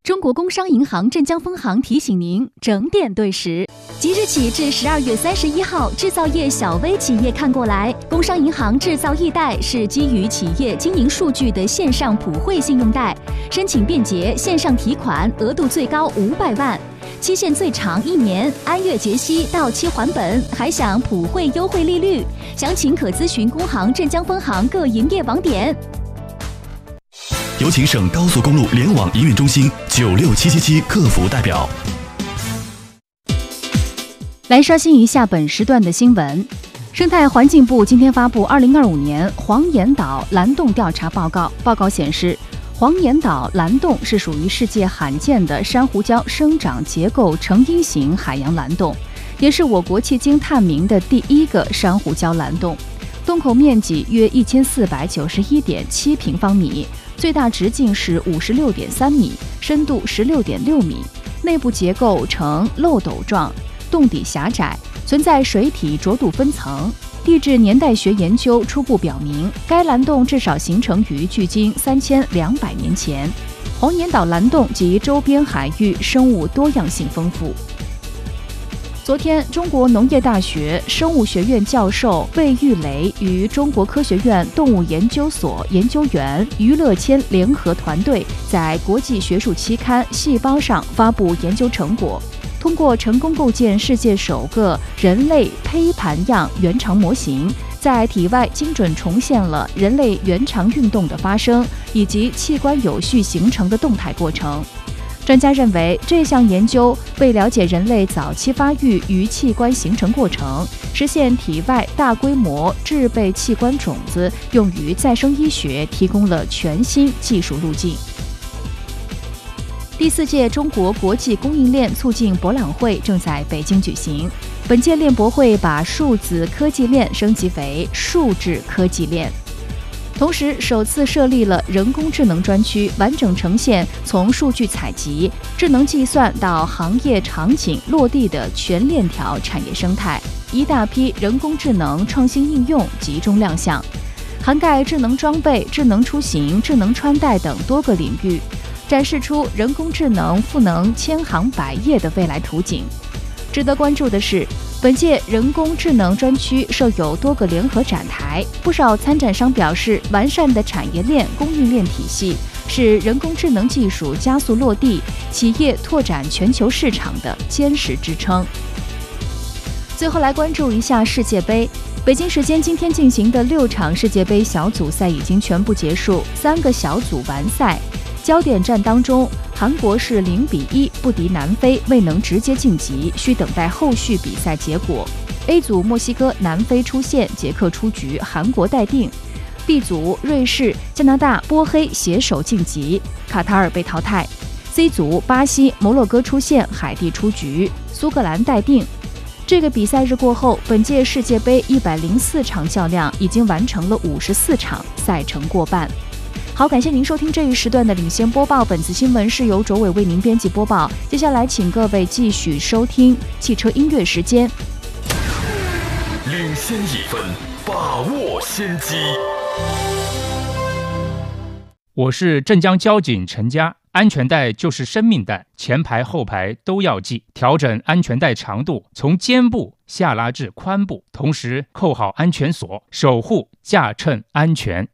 中国工商银行镇江分行提醒您整点对时。即日起至12月31号，制造业小微企业看过来，工商银行制造易贷是基于企业经营数据的线上普惠信用贷，申请便捷，线上提款，额度最高500万，期限最长1年，按月结息，到期还本，还享普惠优惠利率。详情可咨询工行镇江分行各营业网点。 有请省高速公路联网营运中心96777客服代表。 来刷新一下本时段的新闻。生态环境部今天发布2025年黄岩岛蓝洞调查报告。报告显示，黄岩岛蓝洞是属于世界罕见的珊瑚礁生长结构成因型海洋蓝洞，也是我国迄今探明的第一个珊瑚礁蓝洞。洞口面积约1491.7平方米，最大直径是56.3米，深度16.6米，内部结构呈漏斗状，洞底狭窄，存在水体浊度分层。地质年代学研究初步表明，该蓝洞至少形成于距今3200年前。黄岩岛蓝洞及周边海域生物多样性丰富。昨天，中国农业大学生物学院教授魏玉雷与中国科学院动物研究所研究员于乐谦联合团队在国际学术期刊《细胞》上发布研究成果，通过成功构建世界首个人类胚盘样原肠模型，在体外精准重现了人类原肠运动的发生以及器官有序形成的动态过程。专家认为，这项研究为了解人类早期发育与器官形成过程，实现体外大规模制备器官种子用于再生医学提供了全新技术路径。第4届中国国际供应链促进博览会正在北京举行。本届链博会把数字科技链升级为数智科技链，同时首次设立了人工智能专区，完整呈现从数据采集、智能计算到行业场景落地的全链条产业生态。一大批人工智能创新应用集中亮相，涵盖智能装备、智能出行、智能穿戴等多个领域，展示出人工智能赋能千行百业的未来图景。值得关注的是，本届人工智能专区设有多个联合展台，不少参展商表示，完善的产业链供应链体系是人工智能技术加速落地、企业拓展全球市场的坚实支撑。最后来关注一下世界杯。北京时间今天进行的6场世界杯小组赛已经全部结束，3个小组完赛。焦点战当中，韩国是0-1不敌南非，未能直接晋级，需等待后续比赛结果。A 组墨西哥、南非出线，捷克出局，韩国待定。B 组瑞士、加拿大、波黑携手晋级，卡塔尔被淘汰。C 组巴西、摩洛哥出线，海地出局，苏格兰待定。这个比赛日过后，本届世界杯104场较量已经完成了54场，赛程过半。好，感谢您收听这一时段的领先播报。本次新闻是由卓伟为您编辑播报。接下来，请各位继续收听汽车音乐时间。 领先1分，把握先机。 我是镇江交警陈佳。安全带就是生命带，前排后排都要系。调整安全带长度，从肩部下拉至髋部，同时扣好安全锁，守护驾乘安全。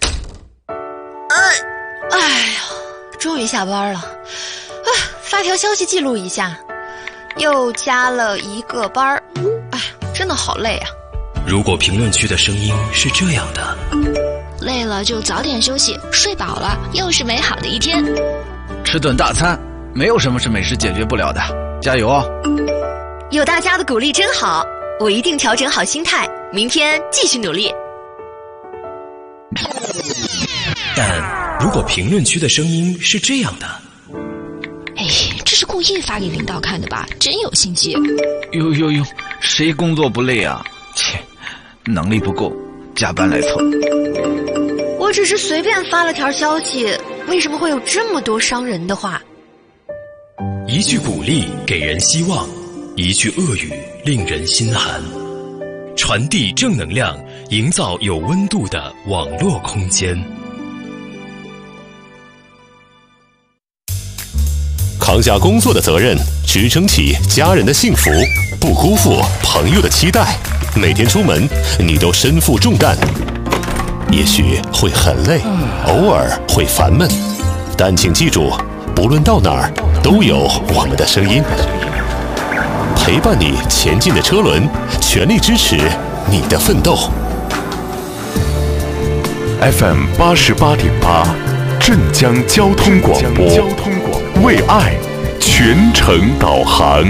哎呀，终于下班了。发条消息记录一下，又加了1个班。真的好累啊。 如果评论区的声音是这样的， 累了就早点休息，睡饱了又是美好的一天。 吃顿大餐，没有什么是美食解决不了的，加油哦！ 有大家的鼓励真好，我一定调整好心态，明天继续努力。 但如果评论区的声音是这样的， 这是故意发给领导看的吧？真有心机。 哟，谁工作不累啊？切，能力不够，加班来凑。 我只是随便发了条消息，为什么会有这么多伤人的话？ 一句鼓励给人希望，一句恶语令人心寒。传递正能量，营造有温度的网络空间。 扛下工作的责任，支撑起家人的幸福，不辜负朋友的期待。每天出门，你都身负重担，也许会很累，偶尔会烦闷，但请记住，不论到哪儿，都有我们的声音陪伴你前进的车轮，全力支持你的奋斗。 FM 88.8，镇江交通广播，为爱全程导航。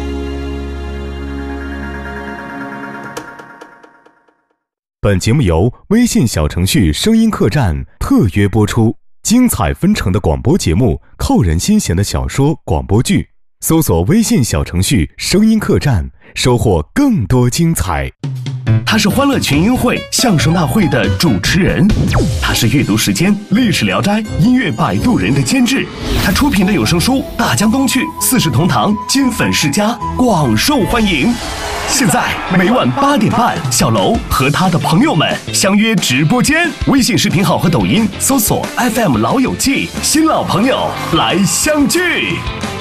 本节目由微信小程序声音客栈特约播出，精彩纷呈的广播节目，扣人心弦的小说广播剧，搜索微信小程序声音客栈，收获更多精彩。 他是欢乐群英会相声大会的主持人，他是阅读时间历史聊斋音乐摆渡人的监制，他出品的有声书《大江东去》四世同堂金粉世家广受欢迎。现在每晚8点半，小楼和他的朋友们相约直播间，微信视频号和抖音搜索 FM 老友记，新老朋友来相聚。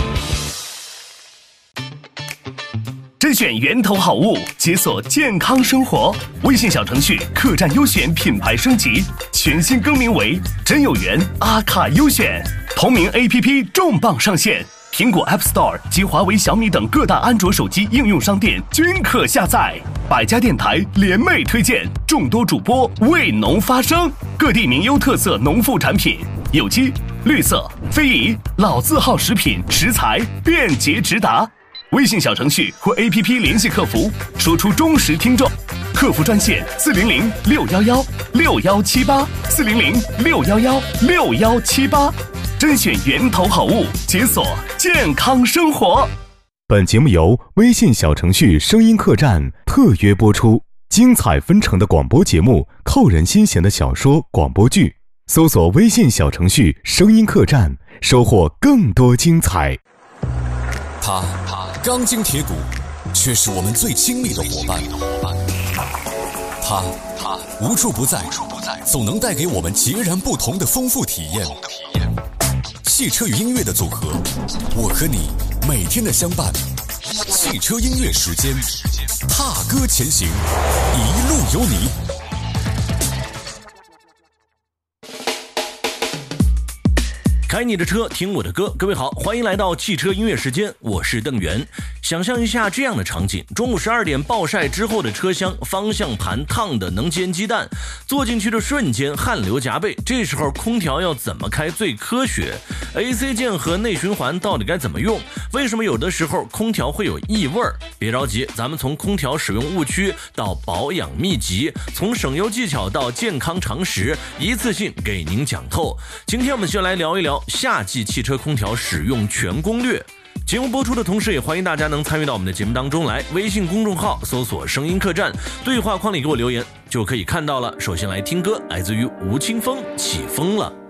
甄选源头好物，解锁健康生活。微信小程序客栈优选品牌升级，全新更名为真有缘阿卡优选。同名 APP 重磅上线，苹果 App Store 及华为、小米等各大安卓手机应用商店均可下载。百家电台联袂推荐，众多主播为农发声，各地名优特色农副产品，有机、绿色、非遗、老字号食品食材便捷直达。微信小程序或 APP 联系客服，说出忠实听众，客服专线400-611-6178，400-611-6178，甄选源头好物，解锁健康生活。 本节目由微信小程序声音客栈特约播出，精彩纷呈的广播节目，扣人心弦的小说广播剧，搜索微信小程序声音客栈，收获更多精彩。 他钢筋铁骨，却是我们最亲密的伙伴。他无处不在，总能带给我们截然不同的丰富体验。汽车与音乐的组合，我和你每天的相伴。汽车音乐时间，踏歌前行，一路有你。 开你的车，听我的歌。各位好，欢迎来到汽车音乐时间，我是邓源。想象一下这样的场景：中午12点暴晒之后的车厢，方向盘烫的能煎鸡蛋，坐进去的瞬间汗流浃背。这时候空调要怎么开最科学？ AC 键和内循环到底该怎么用？为什么有的时候空调会有异味？别着急，咱们从空调使用误区到保养秘籍，从省油技巧到健康常识，一次性给您讲透。今天我们就来聊一聊夏季汽车空调使用全攻略。节目播出的同时，也欢迎大家能参与到我们的节目当中来。微信公众号搜索声音客栈，对话框里给我留言就可以看到了。首先来听歌，来自于吴青峰，起风了。